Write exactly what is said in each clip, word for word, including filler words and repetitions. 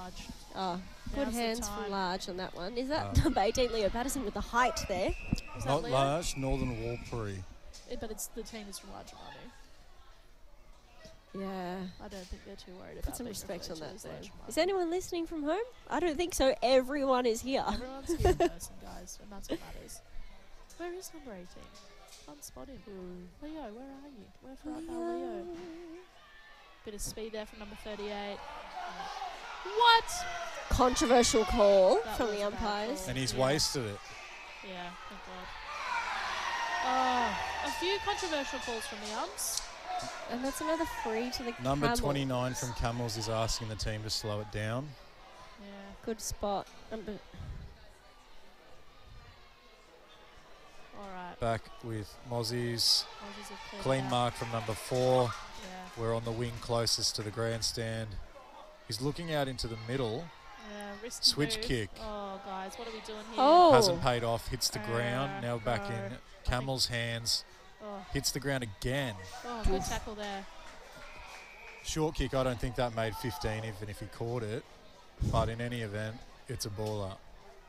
large. Oh, good Now's the hands time. from Large on that one. Is that Um, number eighteen, Leo Patterson, with the height there? Was that Not Leo? large, Northern Warlpiri. Eh, but it's the team is from Large Romano. Yeah. I don't think they're too worried about Put some being respect referred on to that as then. Large Romano. Is anyone listening from home? I don't think so. Everyone is here. Everyone's here in person, guys, and that's what matters. Where is number eighteen? Can't spot him. Mm. Leo, where are you? Where for our pal Leo? Bit of speed there from number thirty-eight. What? Controversial call That from was the a bad umpires. call. And he's Yeah. wasted it. Yeah, thank God. Oh, a few controversial calls from the umps. And that's another free to the Number Camels. twenty-nine from Camels is asking the team to slow it down. Yeah. Good spot. Number All right. Back with Mozzie's. Aussies have cleared Clean out. mark from number four. Yeah. We're on the wing closest to the grandstand. He's looking out into the middle. Yeah. Wrist Switch move. kick. Oh, guys, what are we doing here? Oh. Hasn't paid off. Hits the Uh, ground. Now back no. in Camel's hands. Oh, Hits the ground again. oh good tackle there. Short kick. I don't think that made fifteen, even if he caught it. But in any event, it's a ball up.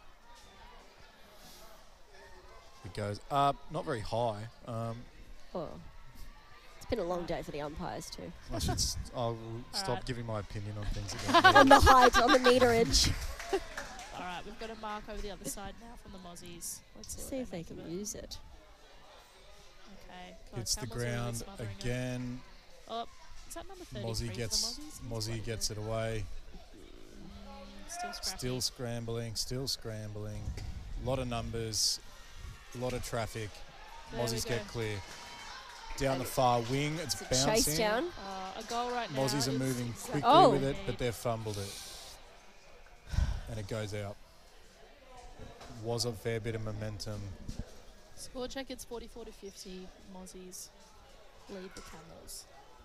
It goes up, not very high. Um, Oh. It's been a long day for the umpires too. I should. St- I'll stop Alright. giving my opinion on things again. On the height, on the meterage. All right, we've got a mark over the other side now from the Mozzies. Let's see, See what if they make can of it. use it. Okay. God, Hits the Camels are really ground smothering it. again. Oh, is that number thirty-three Mozzie for gets the Mozzies? It's Mozzie quite gets good. it away. Mm, still scrappy. Still scrambling, still scrambling. A lot of numbers, a lot of traffic. There we Mozzies go. get clear. Down the far wing, it's It's a chase bouncing. down. Uh, a goal right now. Mozzies are is moving exactly quickly Oh. with what it, we but need. they've fumbled it. And it goes out. Was a fair bit of momentum. Score check, it's forty-four to fifty. Mozzies lead the Camels.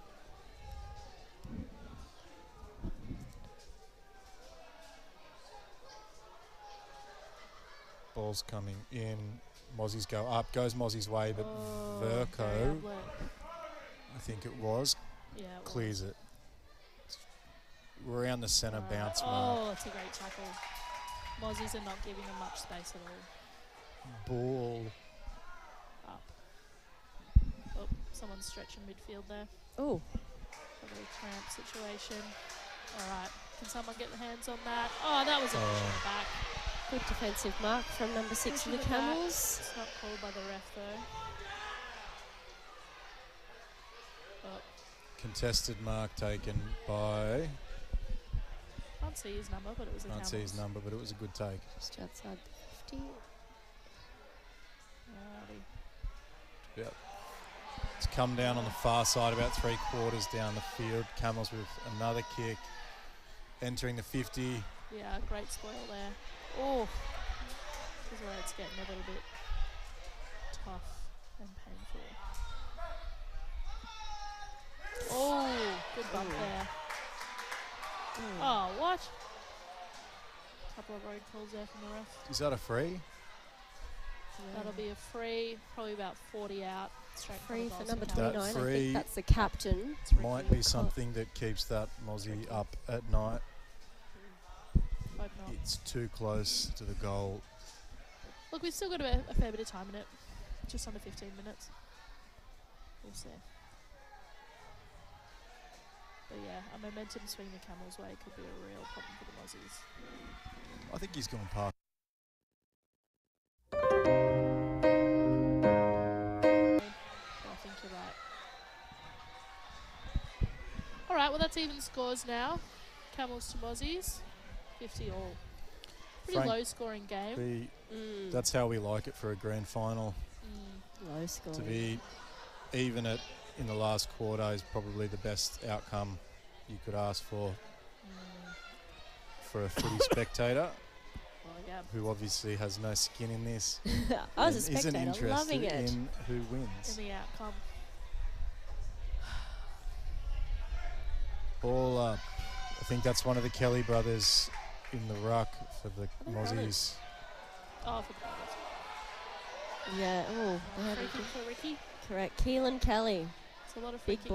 Ball's coming in. Mozzies go up. Goes Mozzie's way, but Oh, very Verco, outlet. I think it was, Yeah, it was. clears it. Around the centre Alright. bounce mark. Oh, that's a great tackle. Mozzies are not giving them much space at all. Ball. Up. Oh, someone's stretching midfield there. Oh, A very cramped situation. All right. Can someone get the hands on that? Oh, that was a push in Oh. the back. good defensive mark from number six Push for in the the back. Camels. It's not called by the ref, though. Oh, Contested mark taken by, can't see his number, but it was a can't see his Camels. number, but it was a good take. Just outside the fifty. Alrighty. Yep. It's come down on the far side, about three quarters down the field. Camels with another kick. Entering the fifty. Yeah, great spoil there. Oh, this is where it's getting a little bit tough and painful. Oh, good bump Ooh. there. Mm. Oh, what? Couple of road calls there from the ref. Is that a free? Yeah. That'll be a free, probably about forty out. Straight Free for Boston number Camels. That twenty-nine. I free think that's the captain. It's Ricky. Might be something that keeps that Mozzie up at night. Hope not. It's too close to the goal. Look, we've still got a, a fair bit of time in it. Just under fifteen minutes. We'll see. But yeah, a momentum swing the Camels' way could be a real problem for the Mozzies. I think he's gone past. But I think you're right. All right, well that's even scores now. Camels to Mozzies, fifty all. Pretty Frank, low scoring game. The, Mm. that's how we like it for a grand final. Mm. Low score. To be even at in the last quarter is probably the best outcome you could ask for Mm. for a footy spectator Well, yeah. who obviously has no skin in this. I was a and isn't spectator, interested loving it. in who wins. In the outcome. Ball up. I think that's one of the Kelly brothers in the ruck for the they Mozzies. brothers? Oh, for the Brothers. Yeah. Oh, they Uh, had free a kick good- for Ricky. correct. Keelan Kelly. It's a lot of free Big kicks.